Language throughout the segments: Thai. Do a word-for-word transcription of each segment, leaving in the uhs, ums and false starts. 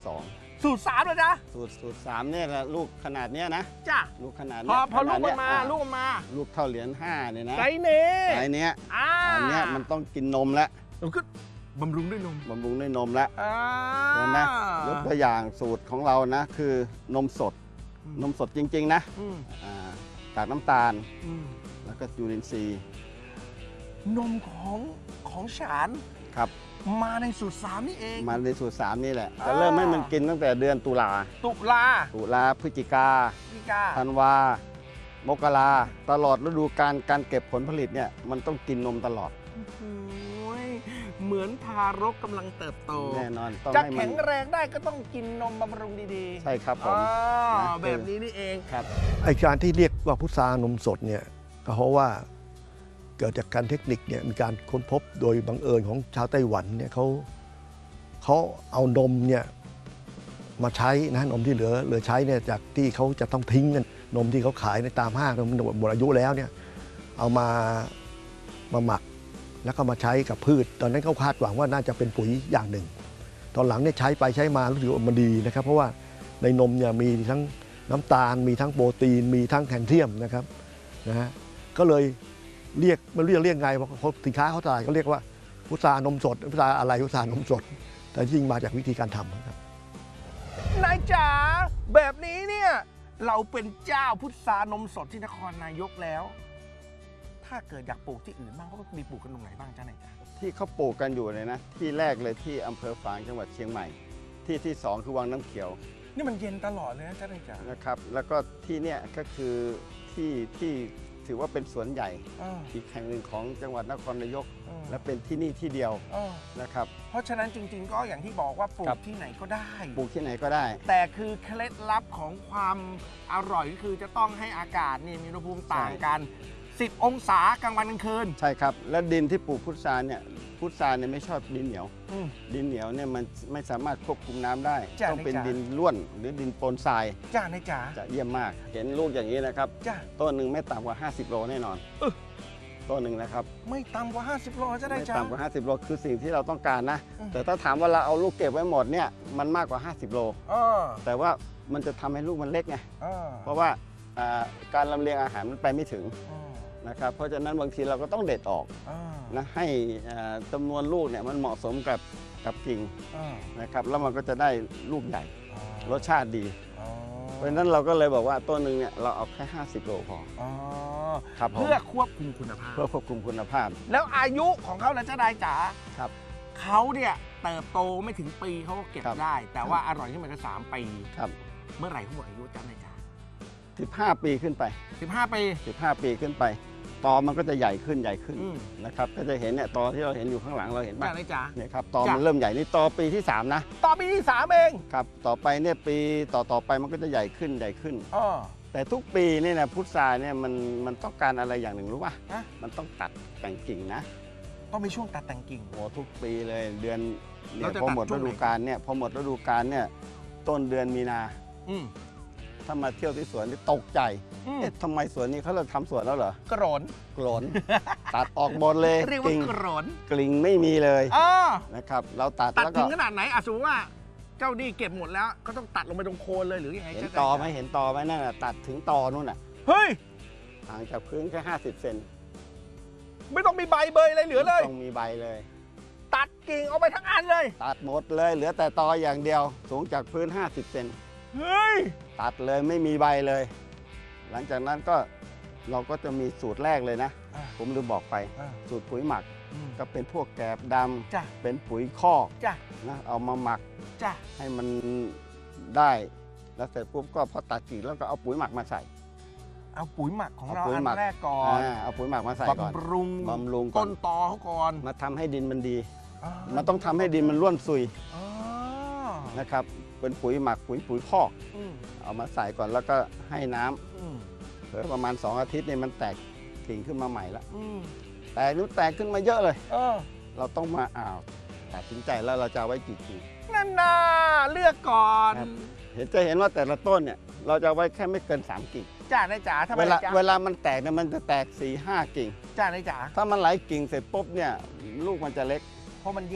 สองสูตรสามเลยนะสูตรสูตรสามเนี่ยแหละลูกขนาดเนี้ยนะจ้ะลูกขนาดพอพอลูกมันมาลูกมาลูกเท่าเหรียญห้าเนี่ยนะไซส์นี้ไซส์เนี้ยอันเนี้ยมันต้องกินนมแล้วก็บำรุงด้วยนมบำรุงด้วยนมแล้วเห็นไหมยกตัวอย่างสูตรของเรานะคือนมสดนมสดจริงๆนะจากน้ำตาลแล้วก็จุลินทรีย์นมของของฉานครับมาในสูตรสามนี่เองมาในสูตรสามนี่แหละจะเริ่มให้มันกินตั้งแต่เดือนตุลาตุลาตุลาพฤศจิกาธันวามกราตลอดฤดูกาลการเก็บผลผลิตเนี่ยมันต้องกินนมตลอดเหมือนทารกกำลังเติบโตแน่นอนจะแข็งแรงได้ก็ต้องกินนมบำรุงดีๆใช่ครับผมแบบนี้นี่เองครับไอการที่เรียกว่าพุทรานมสดเนี่ยก็เพราะว่าเกิดจากการเทคนิคเนี่ยมีการค้นพบโดยบังเอิญของชาวไต้หวันเนี่ยเขาเขาเอานมเนี่ยมาใช้นะนมที่เหลือเหลือใช้เนี่ยจากที่เขาจะต้องทิ้งกันนมที่เขาขายในตามห้างนมหมดอายุแล้วเนี่ยเอามามาหมักแล้วก็มาใช้กับพืชตอนนั้นเขาคาดหวังว่าน่าจะเป็นปุ๋ยอย่างหนึ่งตอนหลังเนี่ยใช้ไปใช้มารู้สึกว่ามันดีนะครับเพราะว่าในนมเนี่ยมีทั้งน้ำตาลมีทั้งโปรตีนมีทั้งแคลเซียมนะครับนะฮะก็เลยเรียกมันเรียกเรียกไงเพราะสินค้าเขาตลาดก็เรียกว่าพุทรานมสดพุทราอะไรพุทรานมสดแต่จริงมาจากวิธีการทำครับนายจ๋าแบบนี้เนี่ยเราเป็นเจ้าพุทรานมสดที่นครนายกแล้วถ้าเกิดอยากปลูกที่อื่นบ้างเขามีปลูกกันตรงไหนบ้างจ้านายจ๋าที่เขาปลูกกันอยู่เลยนะที่แรกเลยที่อำเภอฝางจังหวัดเชียงใหม่ที่ที่สองคือวังน้ำเขียวนี่มันเย็นตลอดเลยนะจ้านายจ๋านะครับแล้วก็ที่เนี่ยก็คือที่ที่ถือว่าเป็นสวนใหญ่อีกแห่งหนึ่งของจังหวัดนครนายกและเป็นที่นี่ที่เดียวนะครับเพราะฉะนั้นจริงๆก็อย่างที่บอกว่าปลูกที่ไหนก็ได้ปลูกที่ไหนก็ได้แต่คือเคล็ดลับของความอร่อยก็คือจะต้องให้อากาศนี่มีอุณหภูมิต่างกันสิบองศากลางวันกลางคืนใช่ครับและดินที่ปลูกพุทราเนี่ยพุทราเนี่ยไม่ชอบดินเหนียวดินเหนียวเนี่ยมันไม่สามารถควบคุมน้ำได้ต้องเป็นดินร่วนหรือดินปนทรายจ้านายจ๋าจะเยี่ยมมากเห็นลูกอย่างนี้นะครับต้นหนึ่งไม่ต่ำกว่าห้าสิบโลแน่นอนต้นหนึ่งนะครับไม่ต่ำกว่าห้าสิบโลจะได้จ้าไม่ต่ำกว่าห้าสิบโลคือสิ่งที่เราต้องการนะแต่ถ้าถามว่าเราเอาลูกเก็บไว้หมดเนี่ยมันมากกว่าห้าสิบโลแต่ว่ามันจะทำให้ลูกมันเล็กไงเพราะว่าการลำเลียงอาหารมันไปไม่ถึงนะครับเพราะฉะนั้นบางทีเราก็ต้องเด็ดออกนะให้จำนวนลูกเนี่ยมันเหมาะสมกับกับกิ่งนะครับแล้วมันก็จะได้ลูกใหญ่รสชาติดีเพราะฉะนั้นเราก็เลยบอกว่าต้นหนึ่งเนี่ยเราเอาแค่ห้าสิบโลพอครับเพื่อควบคุมคุณภาพเพื่อควบคุมคุณภาพแล้วอายุของเขาแล้วเจ้านายจ๋าครับเขาเนี่ยเติบโตไม่ถึงปีเขาก็เก็บได้แต่ว่าอร่อยที่มันก็สามปีครับเมื่อไหร่เขาหมดอายุเจ้านายจ๋าสิบห้าปีขึ้นไปสิบห้าปีสิบห้าปีขึ้นไปตอมันก็จะใหญ่ขึ้นใหญ่ขึ้นนะครับก็จะเห็นเนี่ยตอที่เราเห็นอยู่ข้างหลังเราเห็นป่ะเนี่ยครับตอมันเริ่มใหญ่นี่ตอปีที่สามนะตอปีที่สามเองครับต่อไปเนี่ยปีต่อต่อไปมันก็จะใหญ่ขึ้นใหญ่ขึ้นแต่ทุกปีนี่นะพุทราเนี่ยมันมันต้องการอะไรอย่างหนึ่งรู้ป่ะมันต้องตัดแต่งกิ่งนะต้องมีช่วงตัดแต่งกิ่งโอ้ทุกปีเลยเดือนเนี่ยพอหมดฤดูกาลเนี่ยพอหมดฤดูกาลเนี่ยต้นเดือนมีนาถ้ามาเที่ยวที่สวนนี่ตกใจเอ๊ะทำไมสวนนี้เขาเลิกทำสวนแล้วเหรอกรนกรนตัดออกหมดเลยเรียกว่ากรนกลิ่งไม่มีเลยนะครับเราตัดตัดถึงขนาดไหนอ่ะสมมติว่าเจ้านี่เก็บหมดแล้วก็ต้องตัดลงไปตรงโคนเลยหรือยังไงเห็นตอไหมเห็นตอไหมนั่นน่ะตัดถึงตอนู่นน่ะเฮ้ยห่างจากพื้นแค่ห้าสิบเซนไม่ต้องมีใบเบยอะไรเหลือเลยต้องมีใบเลยตัดกิ่งเอาไปทั้งอันเลยตัดหมดเลยเหลือแต่ตออย่างเดียวสูงจากพื้นห้าสิบเซนเฮ้ยตัดเลยไม่มีใบเลยหลังจากนั้นก็เราก็จะมีสูตรแรกเลยนะผมลืมบอกไปสูตรปุ๋ยหมักก็เป็นพวกแกบดำเป็นปุ๋ยคอกนะเอามาหมักให้มันได้แล้วเสร็จปุ๊บก็พอตัดกิ่งแล้วก็เอาปุ๋ยหมักมาใส่เอาปุ๋ยหมักของเราอันแรกก่อนเอาปุ๋ยหมักมาใส่ก่อนบำรุงบำรุงต้นตอเขาก่อนมาทำให้ดินมันดีมันต้องทำให้ดินมันร่วนซุยนะครับเป็นปุ๋ยหมักปุ๋ยปุ๋ยคอกเอามาใส่ก่อนแล้วก็ให้น้ำเพื่อประมาณสองอาทิตย์นี่มันแตกกิ่งขึ้นมาใหม่แล้วแต่นู้แตกขึ้นมาเยอะเลยเราต้องมาอ้าวตัดสินใจแล้วเราจะเอาไว้กี่กิ่งนั่นน่ะเลือกก่อนเห็นจะเห็นว่าแต่ละต้นเนี่ยเราจะไว้แค่ไม่เกินสามกิ่งจ้านายจ๋าทำไมเวลาเวลามันแตกเนี่ยมันจะแตกสี่ห้ากิ่งจ้านายจ๋าถ้ามันหลายกิ่งเสร็จปุ๊บเนี่ยลูกมันจะเล็กเพราะมันแย่ง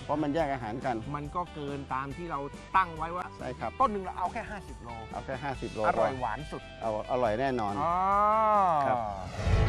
เพราะมันแยกอาหารกันมันก็เกินตามที่เราตั้งไว้ว่าใช่ครับต้นหนึ่งเราเอาแค่ ห้าสิบ โลเอาแค่ห้าสิบโลอร่อยหวานสุดเอาอร่อยแน่นอนอ๋อครับ